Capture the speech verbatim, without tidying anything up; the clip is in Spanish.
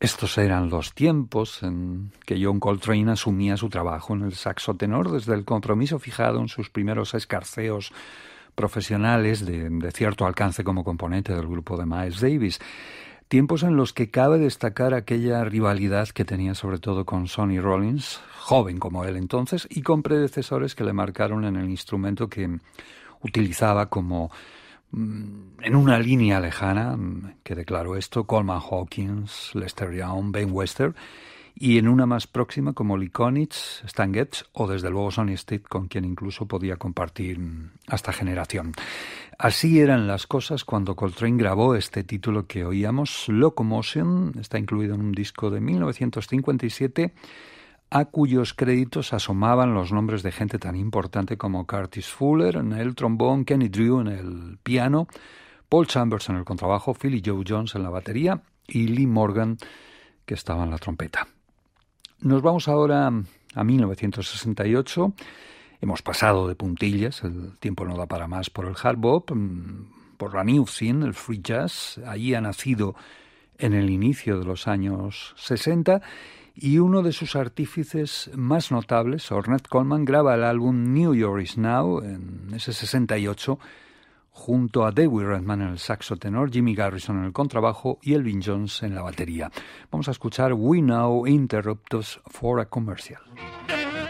Estos eran los tiempos en que John Coltrane asumía su trabajo en el saxo tenor desde el compromiso fijado en sus primeros escarceos profesionales de, de cierto alcance como componente del grupo de Miles Davis. Tiempos en los que cabe destacar aquella rivalidad que tenía sobre todo con Sonny Rollins, joven como él entonces, y con predecesores que le marcaron en el instrumento que utilizaba como en una línea lejana, que declaró esto, Coleman Hawkins, Lester Young, Ben Webster, y en una más próxima como Lee Konitz, Stan Getz o desde luego Sonny Stitt, con quien incluso podía compartir hasta generación. Así eran las cosas cuando Coltrane grabó este título que oíamos, Locomotion, está incluido en un disco de mil novecientos cincuenta y siete, a cuyos créditos asomaban los nombres de gente tan importante como Curtis Fuller en el trombón, Kenny Drew en el piano, Paul Chambers en el contrabajo, Philly Joe Jones en la batería y Lee Morgan, que estaba en la trompeta. Nos vamos ahora a mil novecientos sesenta y ocho. Hemos pasado de puntillas, el tiempo no da para más, por el hard bop, por la new scene, el free jazz. Allí ha nacido en el inicio de los años sesenta, y uno de sus artífices más notables, Ornette Coleman, graba el álbum New York Is Now en ese sesenta y ocho, junto a Dewey Redman en el saxo tenor, Jimmy Garrison en el contrabajo y Elvin Jones en la batería. Vamos a escuchar We Now Interrupt Us for a Commercial.